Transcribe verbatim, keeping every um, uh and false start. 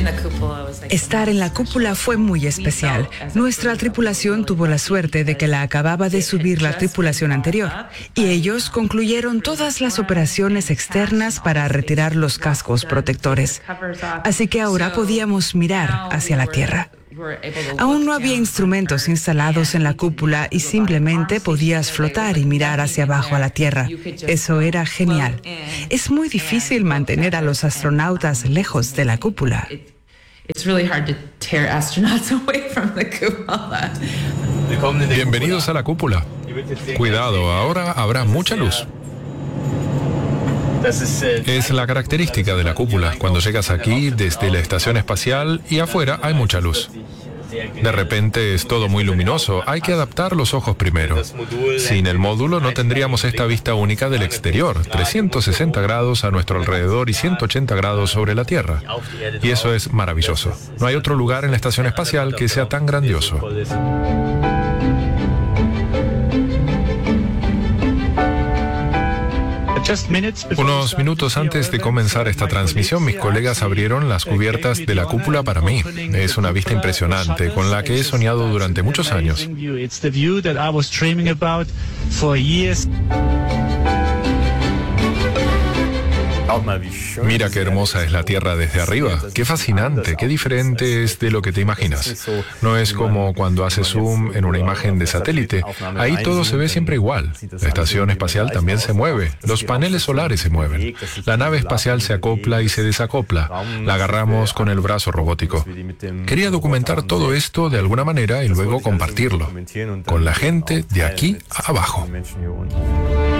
Estar en la cúpula fue muy especial. Nuestra tripulación tuvo la suerte de que la acababa de subir la tripulación anterior y ellos concluyeron todas las operaciones externas para retirar los cascos protectores. Así que ahora podíamos mirar hacia la Tierra. Aún no había instrumentos instalados en la cúpula y simplemente podías flotar y mirar hacia abajo a la Tierra. Eso era genial. Es muy difícil mantener a los astronautas lejos de la cúpula. Bienvenidos a la cúpula. Cuidado, ahora habrá mucha luz. Es la característica de la cúpula. Cuando llegas aquí desde la estación espacial y afuera hay mucha luz. De repente es todo muy luminoso. Hay que adaptar los ojos primero. Sin el módulo no tendríamos esta vista única del exterior, trescientos sesenta grados a nuestro alrededor y ciento ochenta grados sobre la Tierra. Y eso es maravilloso. No hay otro lugar en la estación espacial que sea tan grandioso. Unos minutos antes de comenzar esta transmisión, mis colegas abrieron las cubiertas de la cúpula para mí. Es una vista impresionante, con la que he soñado durante muchos años. Mira qué hermosa es la Tierra desde arriba. Qué fascinante, qué diferente es de lo que te imaginas. No es como cuando haces zoom en una imagen de satélite. Ahí todo se ve siempre igual. La estación espacial también se mueve. Los paneles solares se mueven. La nave espacial se acopla y se desacopla. La agarramos con el brazo robótico. Quería documentar todo esto de alguna manera y luego compartirlo con la gente de aquí a abajo.